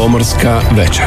Pomorska večer.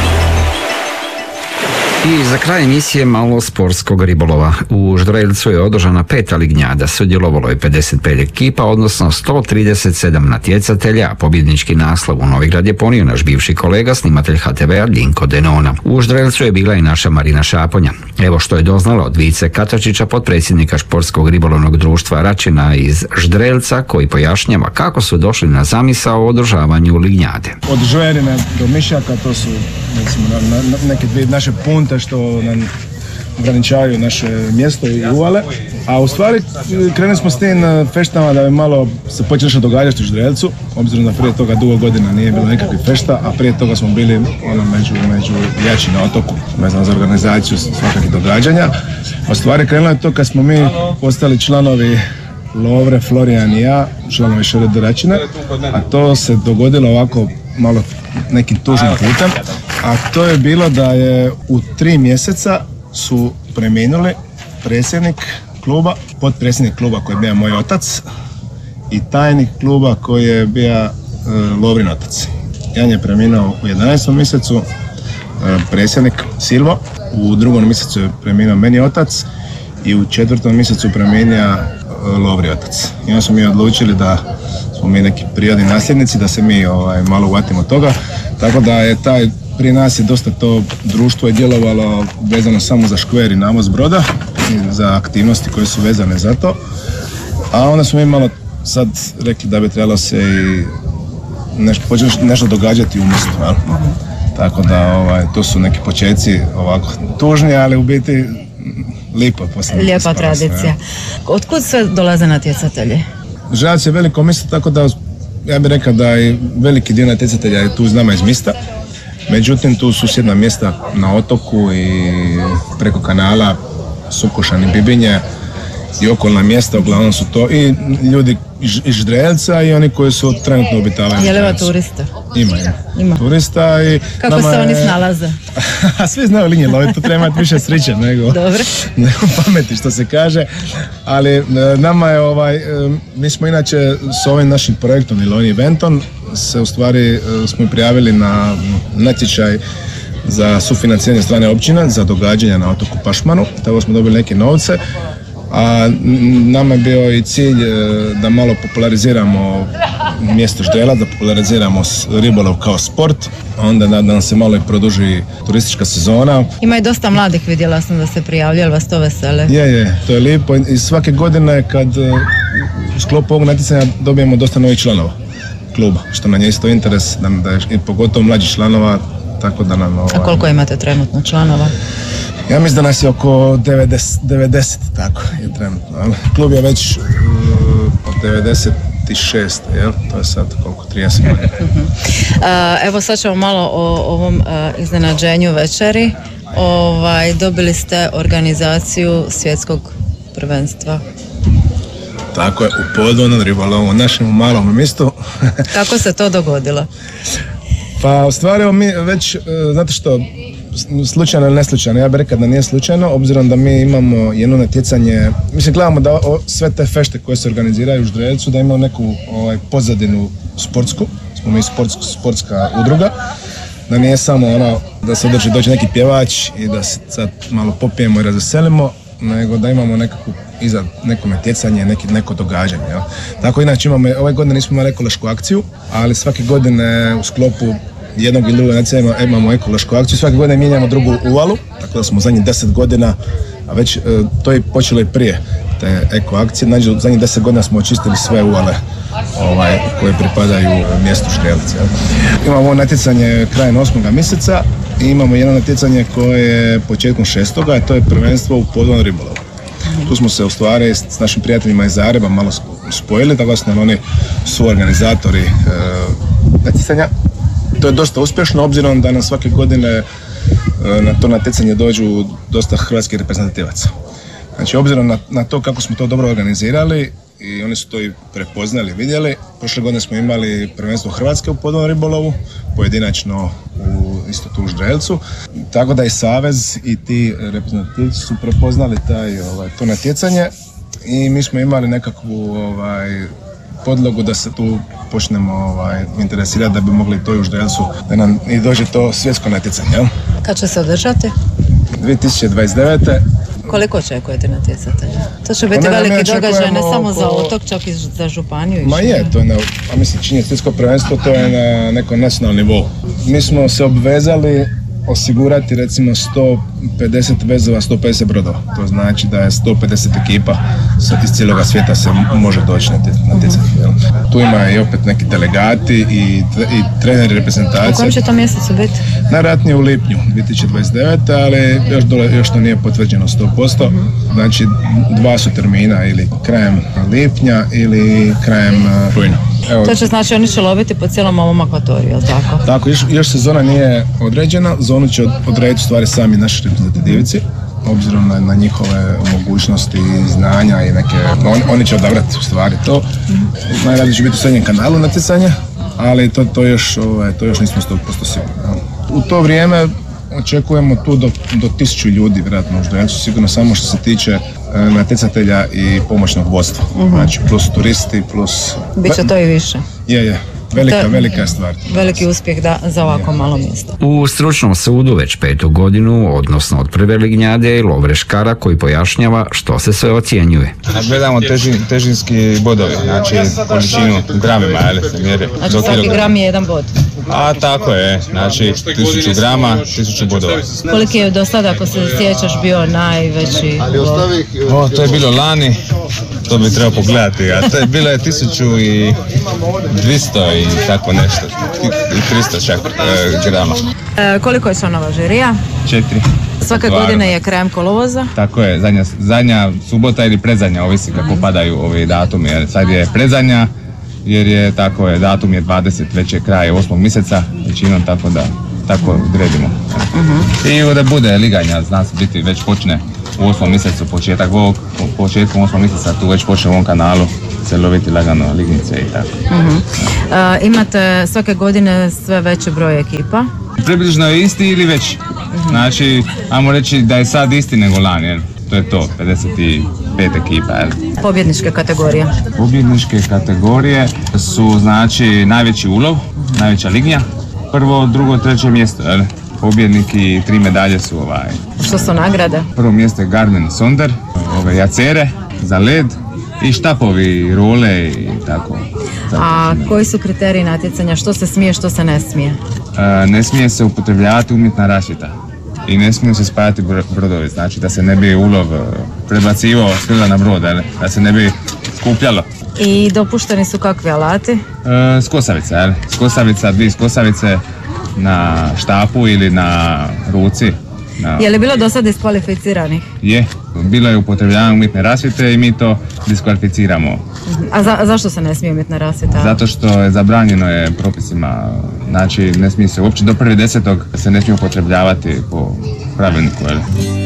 I za kraj emisije malo sportskog ribolova. U Ždrelcu je održana 5. lignjada, sudjelovalo je 55 ekipa, odnosno 137 natjecatelja, a pobjednički naslov u Novigrad je ponio naš bivši kolega, snimatelj HTV-a Dinko Denona. U Ždrelcu je bila i naša Marina Šaponja. Evo što je doznala od Vice Katačića, potpredsjednika Športskog ribolovnog društva Račina iz Ždrelca, koji pojašnjava kako su došli na zamisao o održavanju lignjade. Od Žverine do Mišjaka, to su neke dvije naše punte što nam ograničavaju naše mjesto i uvale, a u stvari krenuli smo s tim feštama da bi malo se počeli nešto događati u Ždrelcu, obzirom da prije toga dugo godina nije bilo nikakvih fešta, a prije toga smo bili među jači na otoku, vezano za organizaciju svakakih događanja. A u stvari krenulo je to kad smo mi postali članovi Lovre, Florijan i ja, članovi ŠRD Račine, a to se dogodilo ovako malo nekim tužnim putem, a to je bilo da je u 3 mjeseca su preminuli predsjednik kluba, potpredsjednik kluba koji je bio moj otac i tajnik kluba koji je bio Lovrin otac. Jan je preminuo u 11. mjesecu, predsjednik Silvo, u 2. mjesecu je preminuo meni otac i u 4. mjesecu preminuo Lovri otac. I onda smo mi odlučili da smo mi neki prirodni nasljednici, da se mi malo uvatimo toga, tako da je prije nas je dosta to društvo je djelovalo vezano samo za škver i navoz broda i za aktivnosti koje su vezane za to, a onda smo mi malo sad rekli da bi trebalo se i nešto događati u mjestu, jel? Tako da to su neki početci ovako tužni, ali u biti lijepa tradicija. Otkud sve dolaze natjecatelji? Ždrelac je veliko mjesto, tako da ja bih rekao da i veliki dio natjecatelja je tu s nama iz mjesta. Međutim, tu susjedna mjesta na otoku i preko kanala Sukošan i Bibinje i okolna mjesta, uglavnom su to i ljudi iz Ždrelca i oni koji su trenutno obitavaju. Je li ima turista? Ima turista i kako se oni snalaze? Svi znaju linije loviti, tu treba imati više sreće nego pameti, što se kaže, ali nama je mi smo inače s ovim našim projektom ili ovim eventom se u stvari smo prijavili na natječaj za sufinanciranje strane općina za događanja na otoku Pašmanu, tako smo dobili neke novce, a nama je bio i cilj da malo populariziramo mjesto Ždrelac, da populariziramo ribolov kao sport, a onda da nam se malo i produži turistička sezona. Ima i dosta mladih, vidjela sam da se prijavljaju, vas to vesele? Je, to je lijepo i svake godine kad u sklopu ovog natjecanja dobijemo dosta novih članova kluba, što nam je isto interes, da je i pogotovo mlađih članova, tako da nam... A koliko imate trenutno članova? Ja mislim da nas je oko 90 tako je trenutno. Klub je već od 96, jel? To je sad koliko, 30 godina. Evo sad ćemo malo o ovom iznenađenju večeri. Dobili ste organizaciju svjetskog prvenstva. Tako je, u podvodnom ribolovu, u našem malom mjestu. Kako se to dogodilo? Pa u stvari mi već, znate što, slučajno ili neslučajno, ja bih rekao da nije slučajno, obzirom da mi imamo jedno natjecanje, mislim gledamo da sve te fešte koje se organiziraju u Ždrelcu, da imamo neku pozadinu sportsku, smo mi sportska udruga, da nije samo da se dođe neki pjevač i da se sad malo popijemo i razveselimo, nego da imamo nekakvu iza neko natjecanje, neko događanje. Jel? Tako inače ove godine nismo imali ekološku akciju, ali svake godine u sklopu jednog ili drugog natjecanja imamo ekološku akciju. Svake godine mijenjamo drugu uvalu, tako da smo zadnjih 10 godina, a već to je počelo i prije te eko akcije. Znači, u zadnjih 10 godina smo očistili sve uvale koje pripadaju mjestu Ždrelac. Imamo ovo natjecanje krajem 8. mjeseca i imamo jedno natjecanje koje je početkom 6. a to je prvenstvo u podvodnom ribolovu. Tu smo se u stvari s našim prijateljima iz Zagreba malo spojili, tako da su nam oni suorganizatori natjecanja. To je dosta uspješno, obzirom da nam svake godine na to natjecanje dođu dosta hrvatskih reprezentativaca. Znači, obzirom na to kako smo to dobro organizirali i oni su to i prepoznali, vidjeli, prošle godine smo imali prvenstvo Hrvatske u podvodnom ribolovu, pojedinačno isto tu u Ždrelcu, tako da i savez i ti reprezentativci su prepoznali to natjecanje i mi smo imali nekakvu podlogu da se tu počnemo interesirati da bi mogli to u Ždrelcu, da nam i dođe to svjetsko natjecanje. Jel? Kad će se održati? 2029. Koliko očekujete natjecatelja? To će biti veliki događaj, ne samo za otok, čak i za županiju. Ma je, to je mislim, svjetsko prvenstvo, to je na nekom nacionalnom nivou. Mi smo se obvezali osigurati recimo 150 vezova, 150 brodova. To znači da je 150 ekipa iz cijeloga svijeta se može doći natjecati. Tu ima i opet neki delegati i treneri reprezentacije. U kojem će to mjesecu biti? Najvjerojatnije u lipnju 2029. ali još to nije potvrđeno 100%. Znači 2 su termina, ili krajem lipnja ili krajem rujna. To će znači oni će loviti po cijelom ovom akvatoriju, je li tako? Tako, još sezona nije određena, zonu će odrediti stvari sami naši reprezentativici, obzirom na njihove mogućnosti i znanja i neke, oni će odabrati u stvari to. Najradije će biti u srednjem kanalu natjecanja, ali to još nismo 100% sigurni. U to vrijeme očekujemo tu do 1000 ljudi, vjerojatno u Ždrelcu, sigurno samo što se tiče natjecatelja i pomoćnog vodstva. Znači plus turisti, plus... Biće to i više. Je. Velika stvar. Veliki uspjeh za ovako malo mjesto. U stručnom sudu već 5. godinu, odnosno od prve lignjade, je Lovre Škara koji pojašnjava što se sve ocjenjuje. Gledamo težinski bodovi, znači količinu u gramima, se mjeri. Znači svaki gram je jedan bod. A tako je, znači 1000 grama, 1000 bodova. Koliki je do sada, ako se sjećaš, bio najveći bod? To je bilo lani, to bi trebao pogledati, a to je bilo je 1200 i tako nešto, i 300 čak grama. Koliko je članova žirija? 4. Svake godine je krajem kolovoza? Tako je, zadnja subota ili predzadnja, ovisi kako padaju ovi datumi, jer sad je predzadnja, jer je tako je, datum je 20, već je kraj 8. mjeseca, većinom tako odredimo. I da bude liganja, zna se biti, već počne u 8. mjesecu, početkom 8. mjeseca tu već počne u ovom kanalu se loviti lagano lignice i tako. Imate svake godine sve veći broj ekipa? Približno je isti ili veći. Znači, ajmo reći da je sad isti nego lani, jer to je to, 55 ekipa. Pobjedničke kategorije? Pobjedničke kategorije su, znači, najveći ulov, najveća lignja, prvo, drugo, treće mjesto, jel? Pobjednik i 3 medalje su Što su nagrade? Prvo mjesto je Garmin Sonder, jacere za led i štapovi, role i tako. A koji su kriteriji natjecanja? Što se smije, što se ne smije? Ne smije se upotrebljavati umjetna rasvjeta i ne smije se spajati brodovi, znači da se ne bi ulov prebacivao s krila na brod, da se ne bi skupljalo. I dopušteni su kakvi alati? Skosavica, skosavica, 2 skosavice na štapu ili na ruci. Je li bilo do sada diskvalificiranih? Je, bilo je upotrebljavanje umjetne rasvjete i mi to diskvalificiramo. A zašto se ne smije umjetna rasvjeta? Zato što je zabranjeno je propisima, znači ne smije se uopće do 1.10. se ne smije upotrebljavati po pravilniku.